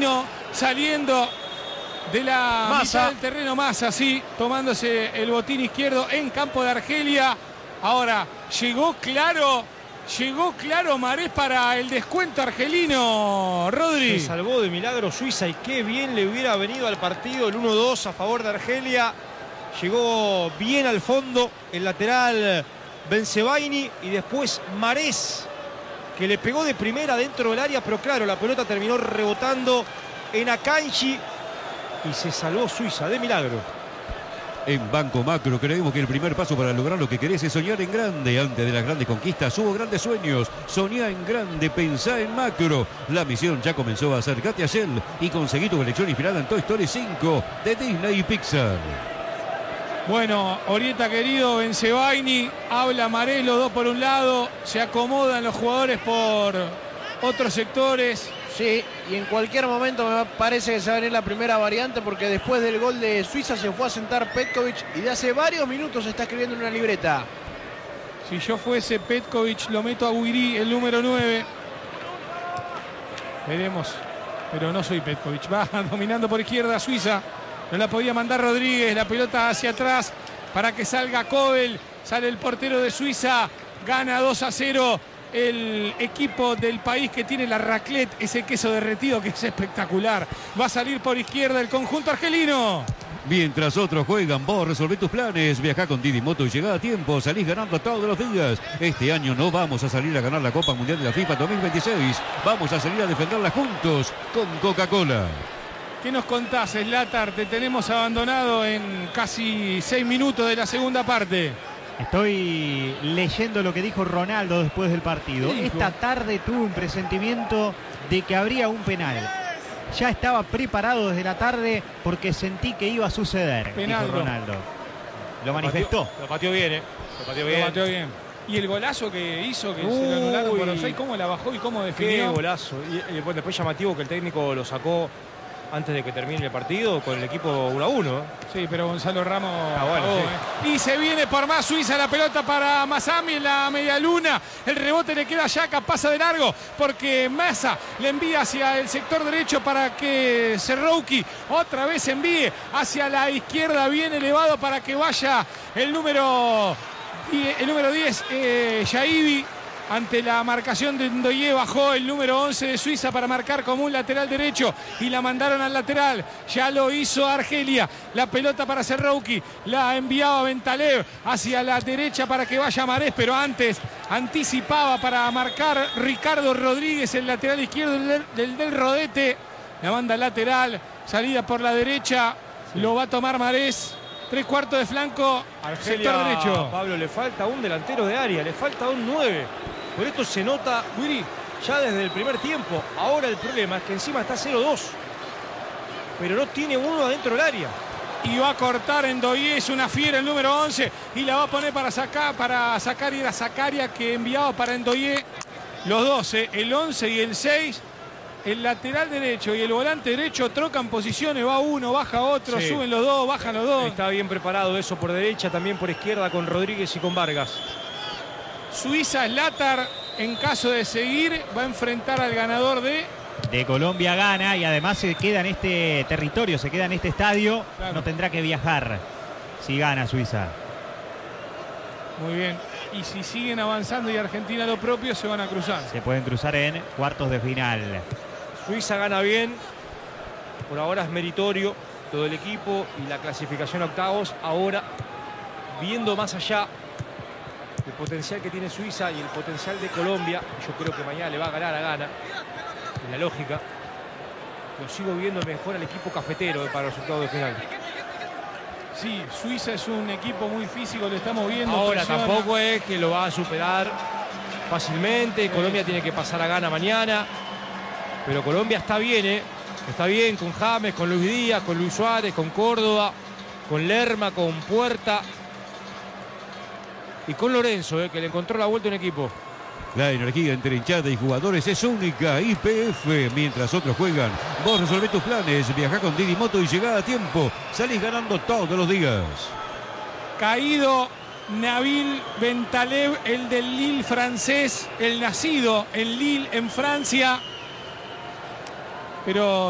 argelino saliendo de la mitad del terreno. Massa, sí, tomándose el botín izquierdo en campo de Argelia. Ahora, llegó claro Marés para el descuento argelino, Rodri. Se salvó de milagro Suiza y qué bien le hubiera venido al partido el 1-2 a favor de Argelia. Llegó bien al fondo el lateral Bensebaini y después Marés, que le pegó de primera dentro del área, pero claro, la pelota terminó rebotando en Akanji y se salvó Suiza de milagro. En Banco Macro creemos que el primer paso para lograr lo que querés es soñar en grande. Antes de las grandes conquistas hubo grandes sueños. Soñá en grande, pensá en macro. La misión ya comenzó. Acércate a Shell y conseguí tu colección inspirada en Toy Story 5 de Disney y Pixar. Bueno, Orieta querido, Bensebaini, habla Marés, los dos por un lado, se acomodan los jugadores por otros sectores. Sí, y en cualquier momento me parece que se va a venir la primera variante, porque después del gol de Suiza se fue a sentar Petkovic y de hace varios minutos se está escribiendo en una libreta. Si yo fuese Petkovic, lo meto a Guiri, el número 9. Veremos, pero no soy Petkovic. Va dominando por izquierda Suiza. No la podía mandar Rodríguez, la pelota hacia atrás para que salga Kobel. Sale el portero de Suiza, gana 2-0. El equipo del país que tiene la raclette, ese queso derretido que es espectacular. Va a salir por izquierda el conjunto argelino. Mientras otros juegan, vos resolvé tus planes. Viajá con Didi Moto y llegá a tiempo. Salís ganando todos los días. Este año no vamos a salir a ganar la Copa Mundial de la FIFA 2026. Vamos a salir a defenderla juntos con Coca-Cola. ¿Qué nos contás, Zlatar? Te tenemos abandonado en casi 6 minutos de la segunda parte. Estoy leyendo lo que dijo Ronaldo después del partido. Esta tarde tuve un presentimiento de que habría un penal. Ya estaba preparado desde la tarde porque sentí que iba a suceder, penal, dijo Ronaldo. Lo manifestó. Lo pateó bien, Lo pateó bien. Y el golazo que hizo, que se lo anularon por offside, cómo la bajó y cómo definió. Qué golazo. Y después llamativo que el técnico lo sacó antes de que termine el partido con el equipo 1-1. Sí, pero Gonzalo Ramos bueno, pagó, sí. Y se viene por más Suiza, la pelota para Massami en la media luna. El rebote le queda a Xhaka, pasa de largo porque Massa le envía hacia el sector derecho para que Serrouki otra vez envíe hacia la izquierda, bien elevado para que vaya el número 10, Yaibi. Ante la marcación de Ndoye bajó el número 11 de Suiza para marcar como un lateral derecho y la mandaron al lateral. Ya lo hizo Argelia. La pelota para Serrouki. La enviaba Bentalev hacia la derecha para que vaya Marés, pero antes anticipaba para marcar Ricardo Rodríguez, el lateral izquierdo del Rodete. La banda lateral, salida por la derecha. Lo va a tomar Marés. 3/4 de flanco, Argelia, sector derecho. Pablo, le falta un delantero de área, le falta un 9. Por esto se nota Guiri ya desde el primer tiempo. Ahora el problema es que encima está 0-2. Pero no tiene uno adentro del área. Y va a cortar Ndoye, es una fiera el número 11. Y la va a poner para sacar y era Zakaria que enviaba para Ndoye. Los 12, el 11 y el 6. El lateral derecho y el volante derecho trocan posiciones, va uno, baja otro, sí. Suben los dos, bajan los dos. Está bien preparado eso por derecha, también por izquierda con Rodríguez y con Vargas. Suiza, Zlatar, en caso de seguir, va a enfrentar al ganador de Colombia. Gana y además se queda en este territorio, se queda en este estadio, claro. No tendrá que viajar si gana Suiza. Muy bien. Y si siguen avanzando y Argentina lo propio, se van a cruzar. Se pueden cruzar en cuartos de final. Suiza gana bien, por ahora es meritorio todo el equipo y la clasificación a octavos. Ahora, viendo más allá el potencial que tiene Suiza y el potencial de Colombia, yo creo que mañana le va a ganar a Ghana, en la lógica. Lo sigo viendo mejor al equipo cafetero para los octavos de final. Sí, Suiza es un equipo muy físico, lo estamos viendo. Ahora tampoco es que lo va a superar fácilmente. Colombia tiene que pasar a Ghana mañana. Pero Colombia está bien, Está bien con James, con Luis Díaz, con Luis Suárez, con Córdoba, con Lerma, con Puerta y con Lorenzo, que le encontró la vuelta a un equipo. La energía entre hinchada y jugadores es única. YPF. Mientras otros juegan, vos resolvé tus planes. Viajá con Didi Moto y llegá a tiempo. Salís ganando todos los días. Caído Nabil Bentalev, el del Lille francés, el nacido en Lille, en Francia. Pero